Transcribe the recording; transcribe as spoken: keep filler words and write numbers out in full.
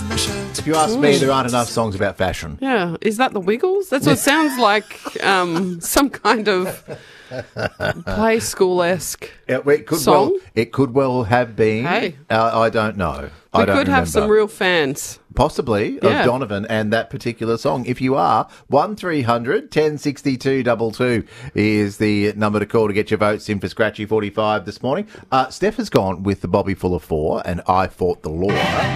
If you ask me, there aren't enough songs about fashion. Yeah, is that the Wiggles? That's what it sounds like. Um, some kind of play school-esque It, it could song. well, it could well have been. Hey. Uh, I don't know. We I don't could have remember. some real fans. Possibly Yeah. of Donovan and that particular song. If you are, one three hundred ten sixty-two two two is the number to call to get your votes in for Scratchy forty-five this morning. Uh, Steph has gone with the Bobby Full of Four and I Fought the Law.